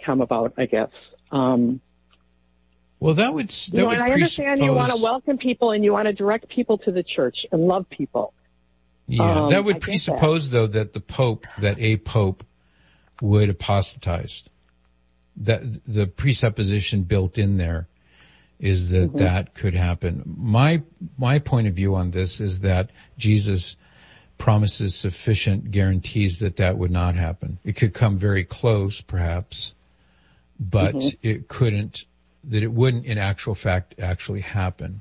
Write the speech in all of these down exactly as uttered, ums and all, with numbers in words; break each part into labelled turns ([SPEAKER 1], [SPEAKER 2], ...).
[SPEAKER 1] come about, I guess. Um,
[SPEAKER 2] well, that would, that
[SPEAKER 1] you know,
[SPEAKER 2] would
[SPEAKER 1] and I understand you want to welcome people and you want to direct people to the church and love people.
[SPEAKER 2] Yeah,
[SPEAKER 1] um,
[SPEAKER 2] that would
[SPEAKER 1] I
[SPEAKER 2] presuppose, that. though, that the Pope, that a Pope would apostatize. That the presupposition built in there is that mm-hmm. that could happen. My, my point of view on this is that Jesus promises sufficient guarantees that that would not happen. It could come very close, perhaps, but mm-hmm. it couldn't, that it wouldn't in actual fact actually happen.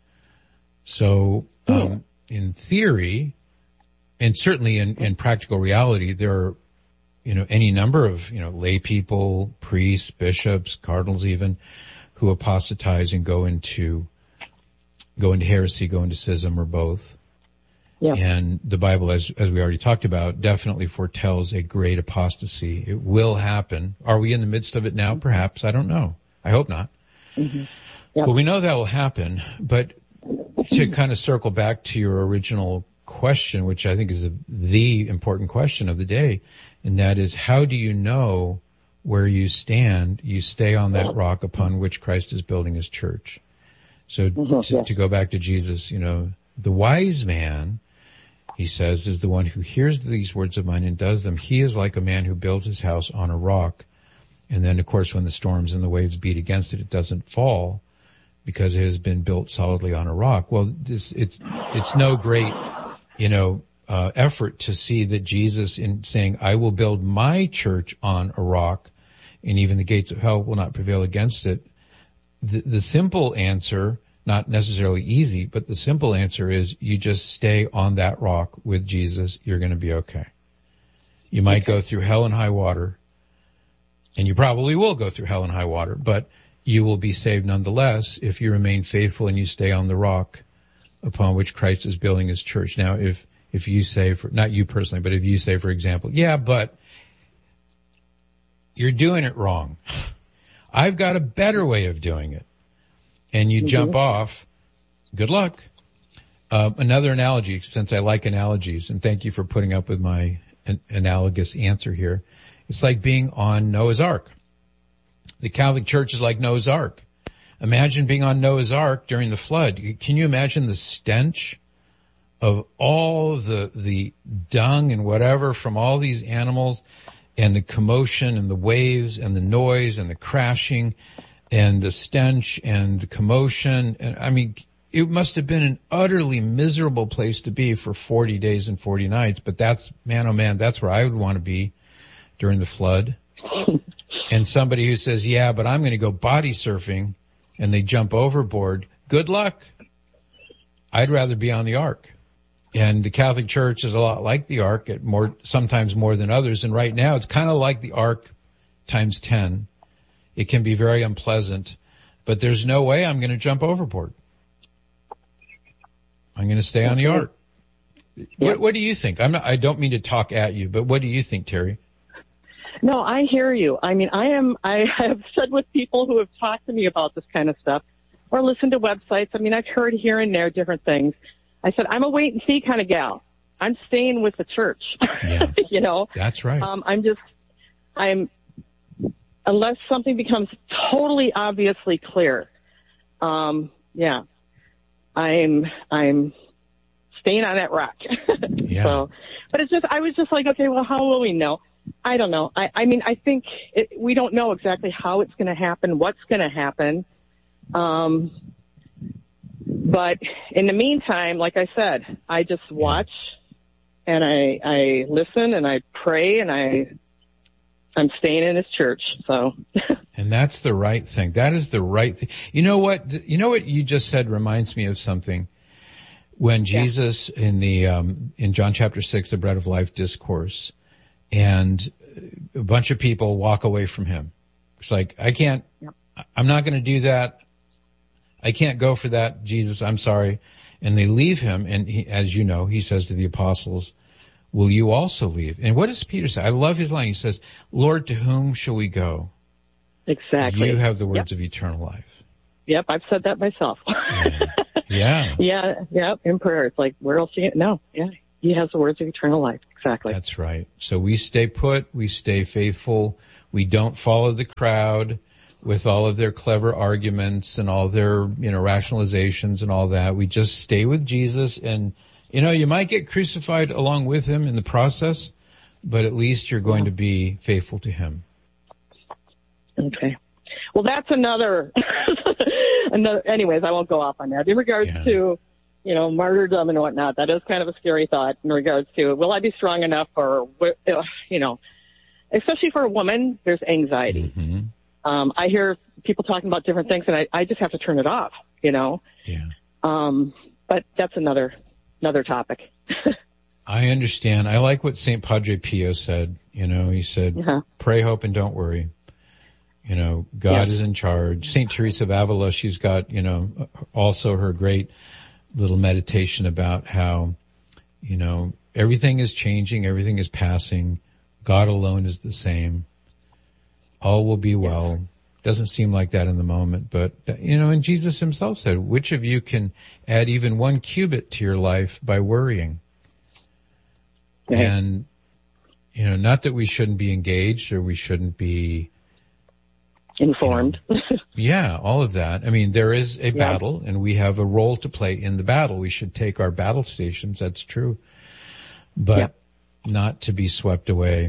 [SPEAKER 2] So, um, yeah. in theory, and certainly in, in practical reality, there are, you know, any number of, you know, lay people, priests, bishops, cardinals even, who apostatize and go into, go into heresy, go into schism, or both. Yeah. And the Bible, as, as we already talked about, definitely foretells a great apostasy. It will happen. Are we in the midst of it now? Perhaps. I don't know. I hope not. Mm-hmm. Yep. But we know that will happen. But to kind of circle back to your original question, which I think is a, the important question of the day, and that is, how do you know where you stand? You stay on that rock upon which Christ is building his church. So mm-hmm. to, to go back to Jesus, you know, the wise man, he says, is the one who hears these words of mine and does them. He is like a man who builds his house on a rock. And then, of course, when the storms and the waves beat against it, it doesn't fall because it has been built solidly on a rock. Well, this, it's, it's no great, you know, uh, effort to see that Jesus, in saying, I will build my church on a rock, and even the gates of hell will not prevail against it. The, the simple answer, not necessarily easy, but the simple answer is you just stay on that rock with Jesus. You're going to be okay. You might okay. go through hell and high water, and you probably will go through hell and high water, but you will be saved nonetheless if you remain faithful and you stay on the rock upon which Christ is building his church. Now, if, if you say, for, not you personally, but if you say, for example, yeah, but you're doing it wrong. I've got a better way of doing it. And you mm-hmm. jump off, good luck. Uh, another analogy, since I like analogies, and thank you for putting up with my an- analogous answer here. It's like being on Noah's Ark. The Catholic Church is like Noah's Ark. Imagine being on Noah's Ark during the flood. Can you imagine the stench of all the, the dung and whatever from all these animals, and the commotion and the waves and the noise and the crashing and the stench and the commotion? And I mean, it must have been an utterly miserable place to be for forty days and forty nights. But that's, man, oh man, that's where I would want to be during the flood. And somebody who says, yeah, but I'm going to go body surfing, and they jump overboard, good luck. I'd rather be on the ark. And the Catholic Church is a lot like the ark, at more, sometimes more than others. And right now it's kind of like the ark times ten. It can be very unpleasant, but there's no way I'm going to jump overboard. I'm going to stay on the ark. Yep. What, what do you think? I'm not, I don't mean to talk at you, but what do you think, Terry?
[SPEAKER 1] No, I hear you. I mean, I am, I have said with people who have talked to me about this kind of stuff or listened to websites. I mean, I've heard here and there different things. I said, I'm a wait and see kind of gal. I'm staying with the church.
[SPEAKER 2] Yeah,
[SPEAKER 1] you know,
[SPEAKER 2] that's right.
[SPEAKER 1] Um, I'm just, I'm, unless something becomes totally obviously clear. Um, yeah, I'm, I'm staying on that rock.
[SPEAKER 2] Yeah.
[SPEAKER 1] So, but it's just, I was just like, okay, well, how will we know? I don't know. I, I mean, I think it, we don't know exactly how it's going to happen, what's going to happen. Um, but in the meantime, like I said, I just watch and I, I listen and I pray and I, I'm staying in his church. So.
[SPEAKER 2] And that's the right thing. That is the right thing. You know what, you know what you just said reminds me of something. When Jesus yeah. in the, um, in John chapter six, the bread of life discourse, and a bunch of people walk away from him. It's like, I can't, yep. I'm not going to do that. I can't go for that, Jesus, I'm sorry. And they leave him, and he, as you know, he says to the apostles, will you also leave? And what does Peter say? I love his line. He says, Lord, to whom shall we go?
[SPEAKER 1] Exactly.
[SPEAKER 2] You have the words
[SPEAKER 1] yep.
[SPEAKER 2] of eternal life.
[SPEAKER 1] Yep, I've said that myself.
[SPEAKER 2] yeah. Yeah.
[SPEAKER 1] Yeah, yeah, in prayer. It's like, where else do you, no, yeah. He has the words of eternal life. Exactly.
[SPEAKER 2] That's right. So we stay put, we stay faithful, We don't follow the crowd with all of their clever arguments and all their, you know, rationalizations and all that. We just stay with Jesus, and, you know, you might get crucified along with him in the process, but at least you're going to be faithful to him.
[SPEAKER 1] Okay. Well, that's another, another, anyways, I won't go off on that. In regards yeah. to, you know, martyrdom and whatnot, that is kind of a scary thought in regards to, will I be strong enough, or, you know, especially for a woman, there's anxiety. Mm-hmm. Um, I hear people talking about different things, and I, I just have to turn it off, you know?
[SPEAKER 2] Yeah.
[SPEAKER 1] Um, but that's another, another topic.
[SPEAKER 2] I understand. I like what Saint Padre Pio said. You know, he said, uh-huh. pray, hope, and don't worry. You know, God yeah. is in charge. Saint Teresa of Avila, she's got, you know, also her great little meditation about how, you know, everything is changing, everything is passing. God alone is the same. All will be well. Doesn't seem like that in the moment, but, you know, and Jesus himself said, which of you can add even one cubit to your life by worrying? Okay. And, you know, not that we shouldn't be engaged or we shouldn't be
[SPEAKER 1] informed.
[SPEAKER 2] You know, yeah, all of that. I mean, there is a yeah. battle, and we have a role to play in the battle. We should take our battle stations. That's true. But yeah. not to be swept away.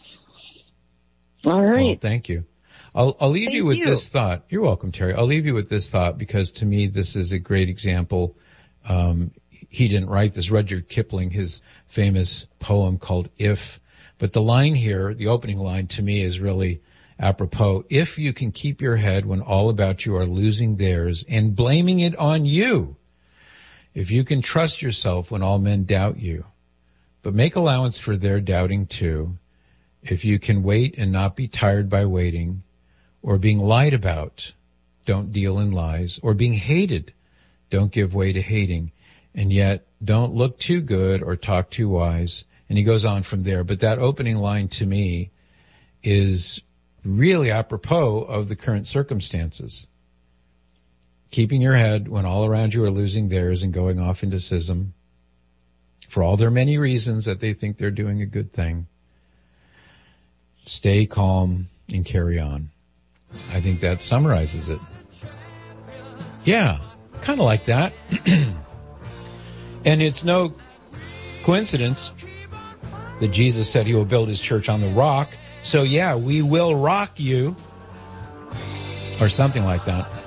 [SPEAKER 1] All right.
[SPEAKER 2] Well, thank you. I'll, I'll leave
[SPEAKER 1] thank
[SPEAKER 2] you with
[SPEAKER 1] you.
[SPEAKER 2] this thought. You're welcome, Terry. I'll leave you with this thought because to me this is a great example. Um, he didn't write this. Rudyard Kipling, his famous poem called If. But the line here, the opening line to me is really apropos. If you can keep your head when all about you are losing theirs and blaming it on you. If you can trust yourself when all men doubt you, but make allowance for their doubting too. If you can wait and not be tired by waiting, or being lied about, don't deal in lies, or being hated, don't give way to hating, and yet don't look too good or talk too wise. And he goes on from there. But that opening line to me is really apropos of the current circumstances. Keeping your head when all around you are losing theirs and going off into schism for all their many reasons that they think they're doing a good thing. Stay calm and carry on. I think that summarizes it. Yeah, kind of like that. And it's no coincidence that Jesus said he will build his church on the rock. So yeah, we will rock you. Or something like that.